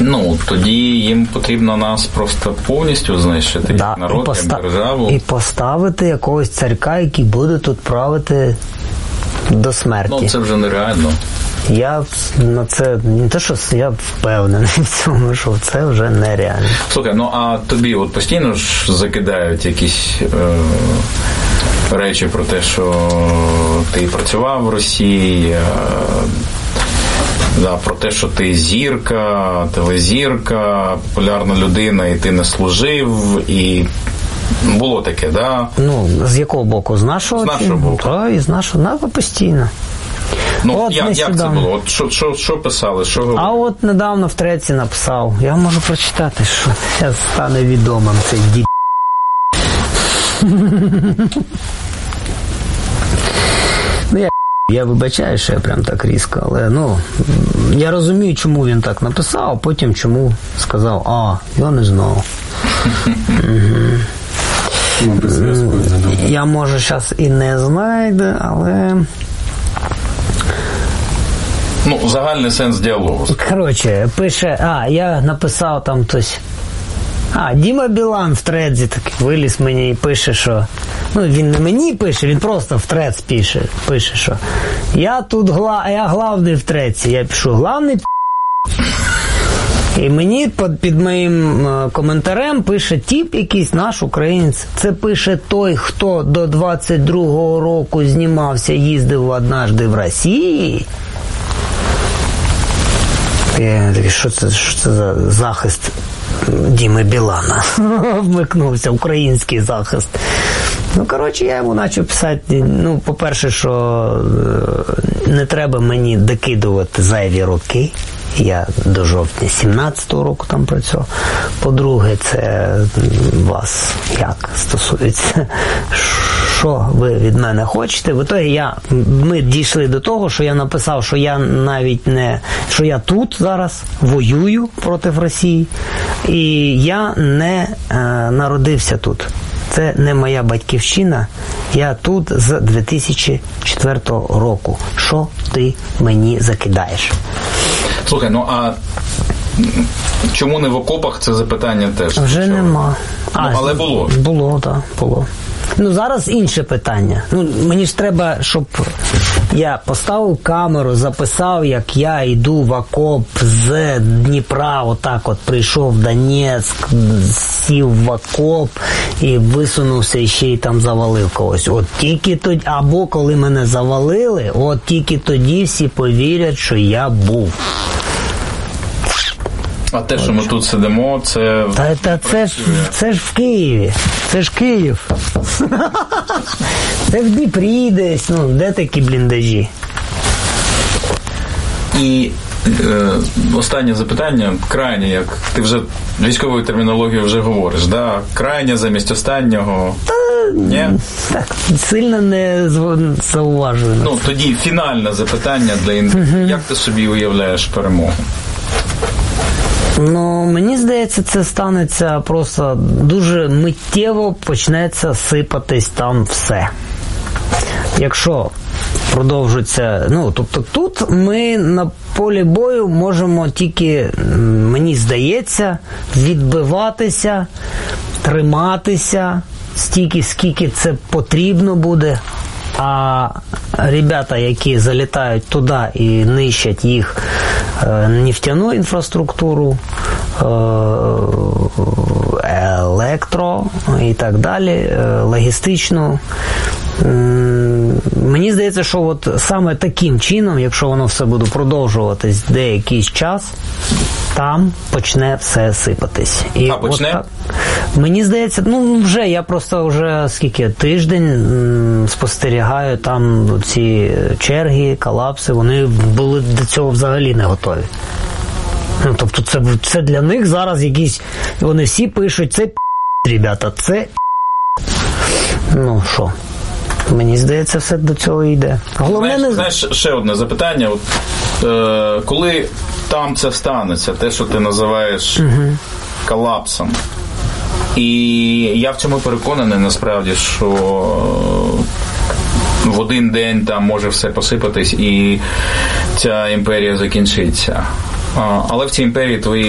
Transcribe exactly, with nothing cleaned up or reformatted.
Ну, тоді їм потрібно нас просто повністю знищити, да, як народ, поста- як державу. І поставити якогось царька, який буде тут правити до смерті. Ну, це вже нереально. Я на це, не те, що я впевнений в цьому, що це вже нереально. Слухай, ну а тобі от постійно ж закидають якісь е, речі про те, що ти працював в Росії, е, да, про те, що ти зірка, телезірка, популярна людина, і ти не служив, і було таке, да? Ну, з якого боку? З нашого? З нашого боку. Так, і з нашого, на, постійно. Ну, от як, як це було? От що, що, що писали? Що говорили? А от недавно в треці написав. Я можу прочитати, що зараз стане відомим цей діб. Ну, я, я вибачаю, що я прям так різко, але, ну, я розумію, чому він так написав, а потім чому сказав, а, я не знав. Я, може, зараз і не знайду, але... Ну, загальний сенс діалогу. Коротше, пише, а, я написав там хтось, а, Діма Білан в тредзі так виліз мені і пише, що, ну, він не мені пише, він просто в тредз пише, пише, що я тут, гла... я главний в тредзі, я пишу, главний п***. І мені під, під моїм е, коментарем пише тіп якийсь наш українець. Це пише той, хто до двадцять другого року знімався, їздив однажды в Росії. Я такий, що це, що це за захист Діми Білана? Вмикнувся, український захист. Ну, коротше, я йому почав писати, ну, по-перше, що не треба мені докидувати зайві роки. Я до жовтня сімнадцятого року там працював. По-друге, це вас як стосується, що ви від мене хочете. В ітогі я, ми дійшли до того, що я написав, що я навіть не, що я тут зараз воюю проти Росії, і я не е, народився тут. Це не моя батьківщина, я тут з дві тисячі четвертого року. Що ти мені закидаєш? Слухай, ну а чому не в окопах, це запитання теж. Вже Чого? нема. Ну, а, але було. Було, так, було. Ну, зараз інше питання. Ну, мені ж треба, щоб я поставив камеру, записав, як я йду в окоп з Дніпра, отак от прийшов в Донецьк, сів в окоп і висунувся і ще й там завалив когось. От тільки тоді, або коли мене завалили, от тільки тоді всі повірять, що я був. А те, що ми тут сидимо, це... Та, та це, ж, це ж в Києві. Це ж Київ. Це в Дніпрі десь. Ну, де такі бліндажі? І е, останнє запитання, крайнє, як ти вже військовою термінологією вже говориш, да? Крайнє замість останнього. Та, ні? Так, сильно не зауважую. Ну, тоді фінальне запитання для інтерв'ю. Як ти собі уявляєш перемогу? Ну, мені здається, це станеться просто дуже миттєво, почнеться сипатись там все. Якщо продовжується, ну, тобто тут ми на полі бою можемо тільки, мені здається, відбиватися, триматися, стільки, скільки це потрібно буде. А ребята, які залітають туди і нищать їх е, нефтяну інфраструктуру, е, електро і так далі, е, логістичну, е, мені здається, що от саме таким чином, якщо воно все буде продовжуватись деякий час, там почне все сипатись. І а почне? От так, мені здається, ну вже, я просто вже скільки, тиждень м, спостерігаю там ці черги, колапси, вони були до цього взагалі не готові. Ну, тобто це, це для них зараз якісь, вони всі пишуть, це ребята, це ну що, мені здається, все до цього йде. Головне, знаєш, не... знаєш, ще одне запитання. От, е, коли там це станеться, те, що ти називаєш угу. колапсом, і я в цьому переконаний, насправді, що в один день там може все посипатись і ця імперія закінчиться. А, але в цій імперії твої